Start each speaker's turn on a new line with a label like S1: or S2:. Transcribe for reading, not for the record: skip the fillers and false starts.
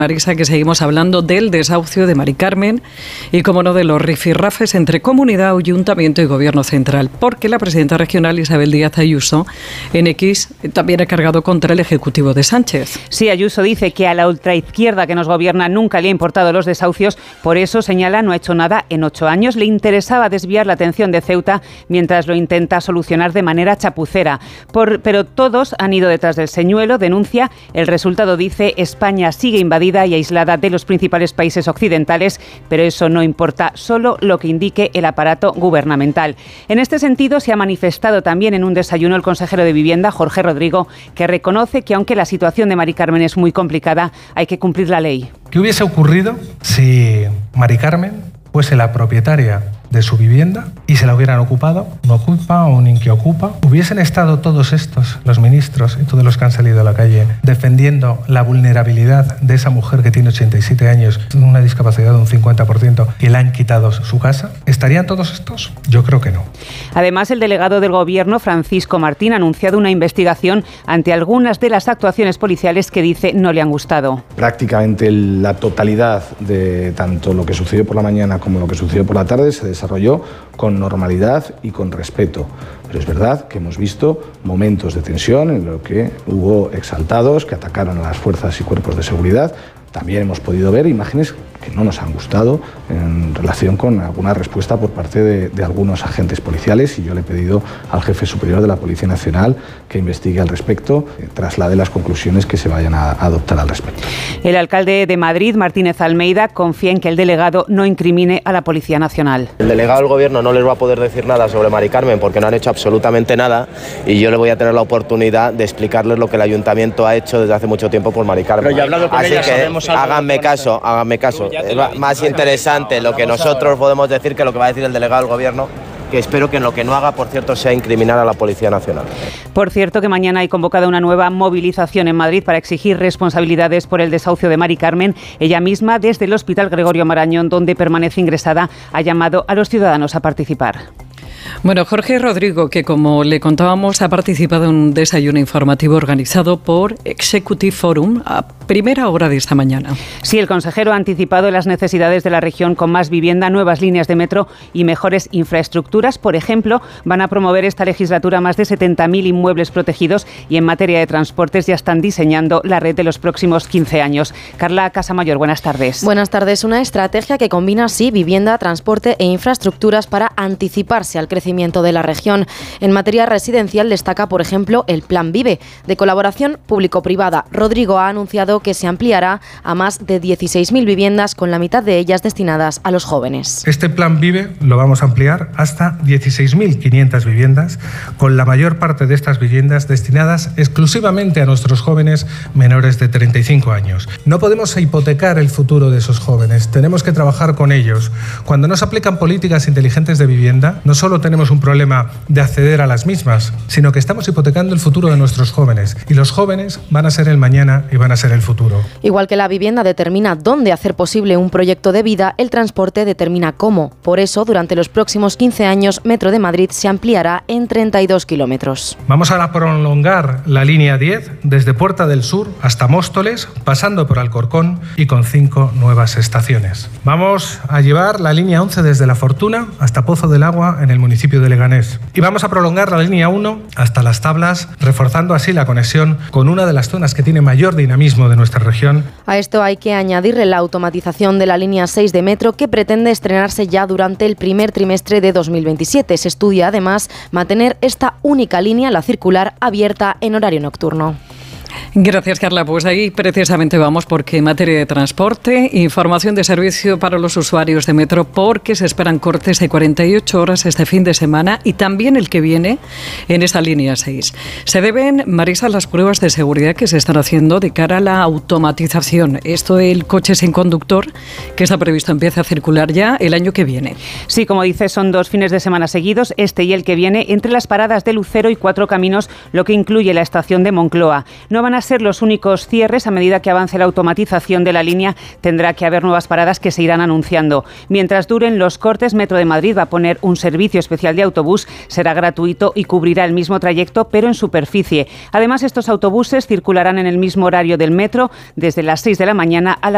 S1: Marisa, que seguimos hablando del desahucio de Mari Carmen y, como no, de los rifirrafes entre comunidad, ayuntamiento y gobierno central, porque la presidenta regional Isabel Díaz Ayuso en X también ha cargado contra el ejecutivo de Sánchez.
S2: Sí, Ayuso dice que a la ultraizquierda que nos gobierna nunca le ha importado los desahucios, por eso, señala, no ha hecho nada en 8 años. Le interesaba desviar la atención de Ceuta mientras lo intenta solucionar de manera chapucera. Pero todos han ido detrás del señuelo, denuncia. El resultado, dice, España sigue invadida y aislada de los principales países occidentales, pero eso no importa, solo lo que indique el aparato gubernamental. En este sentido, se ha manifestado también en un desayuno el consejero de Vivienda, Jorge Rodrigo, que reconoce que aunque la situación de Mari Carmen es muy complicada, hay que cumplir la ley.
S3: ¿Qué hubiese ocurrido si Mari Carmen fuese la propietaria de su vivienda y se la hubieran ocupado, un ocupa o un inquiocupa? ¿Hubiesen estado todos estos, los ministros y todos los que han salido a la calle, defendiendo la vulnerabilidad de esa mujer que tiene 87 años, una discapacidad de un 50%, y le han quitado su casa? ¿Estarían todos estos? Yo creo que no.
S2: Además, el delegado del Gobierno, Francisco Martín, ha anunciado una investigación ante algunas de las actuaciones policiales que dice no le han gustado.
S4: Prácticamente la totalidad de tanto lo que sucedió por la mañana como lo que sucedió por la tarde se desarrolló con normalidad y con respeto. Pero es verdad que hemos visto momentos de tensión en los que hubo exaltados que atacaron a las fuerzas y cuerpos de seguridad. También hemos podido ver imágenes que no nos han gustado en relación con alguna respuesta por parte de algunos agentes policiales, y yo le he pedido al jefe superior de la Policía Nacional que investigue al respecto, traslade las conclusiones que se vayan a adoptar al respecto.
S2: El alcalde de Madrid, Martínez Almeida, confía en que el delegado no incrimine a la Policía Nacional.
S5: El delegado del Gobierno no les va a poder decir nada sobre Mari Carmen porque no han hecho absolutamente nada, y yo le voy a tener la oportunidad de explicarles lo que el Ayuntamiento ha hecho desde hace mucho tiempo por Mari Carmen.
S6: Pero ya he hablado con
S5: Así
S6: ella,
S5: que háganme caso. Es más interesante lo que nosotros podemos decir que lo que va a decir el delegado del Gobierno, que espero que en lo que no haga, por cierto, sea incriminar a la Policía Nacional.
S2: Por cierto, que mañana hay convocada una nueva movilización en Madrid para exigir responsabilidades por el desahucio de Mari Carmen. Ella misma, desde el Hospital Gregorio Marañón, donde permanece ingresada, ha llamado a los ciudadanos a participar.
S1: Bueno, Jorge Rodrigo, que como le contábamos, ha participado en un desayuno informativo organizado por Executive Forum a primera hora de esta mañana.
S2: Sí, el consejero ha anticipado las necesidades de la región con más vivienda, nuevas líneas de metro y mejores infraestructuras. Por ejemplo, van a promover esta legislatura más de 70.000 inmuebles protegidos, y en materia de transportes ya están diseñando la red de los próximos 15 años. Carla Casamayor, buenas tardes.
S7: Buenas tardes. Una estrategia que combina, sí, vivienda, transporte e infraestructuras para anticiparse al crecimiento de la región. En materia residencial destaca, por ejemplo, el Plan Vive, de colaboración público-privada. Rodrigo ha anunciado que se ampliará a más de 16.000 viviendas, con la mitad de ellas destinadas a los jóvenes.
S3: Este Plan Vive lo vamos a ampliar hasta 16.500 viviendas, con la mayor parte de estas viviendas destinadas exclusivamente a nuestros jóvenes menores de 35 años. No podemos hipotecar el futuro de esos jóvenes, tenemos que trabajar con ellos. Cuando no se aplican políticas inteligentes de vivienda, no solo tenemos un problema de acceder a las mismas, sino que estamos hipotecando el futuro de nuestros jóvenes, y los jóvenes van a ser el mañana y van a ser el futuro.
S7: Igual que la vivienda determina dónde hacer posible un proyecto de vida, el transporte determina cómo. Por eso, durante los próximos 15 años, Metro de Madrid se ampliará en 32 kilómetros.
S3: Vamos a prolongar la línea 10 desde Puerta del Sur hasta Móstoles, pasando por Alcorcón, y con 5 nuevas estaciones. Vamos a llevar la línea 11 desde La Fortuna hasta Pozo del Agua, en el municipio de Leganés. Y vamos a prolongar la línea 1 hasta Las Tablas, reforzando así la conexión con una de las zonas que tiene mayor dinamismo de nuestra región.
S7: A esto hay que añadirle la automatización de la línea 6 de metro, que pretende estrenarse ya durante el primer trimestre de 2027. Se estudia además mantener esta única línea, la circular, abierta en horario nocturno.
S1: Gracias, Carla. Pues ahí precisamente vamos, porque en materia de transporte, información de servicio para los usuarios de metro, porque se esperan cortes de 48 horas este fin de semana y también el que viene en esa línea 6. Se deben, Marisa, las pruebas de seguridad que se están haciendo de cara a la automatización. Esto del coche sin conductor, que está previsto empiece a circular ya el año que viene.
S2: Sí, como dices, son 2 fines de semana seguidos, este y el que viene, entre las paradas de Lucero y Cuatro Caminos, lo que incluye la estación de Moncloa. No van a ser los únicos cierres. A medida que avance la automatización de la línea, tendrá que haber nuevas paradas que se irán anunciando. Mientras duren los cortes, Metro de Madrid va a poner un servicio especial de autobús. Será gratuito y cubrirá el mismo trayecto, pero en superficie. Además, estos autobuses circularán en el mismo horario del metro, desde las 6 de la mañana a la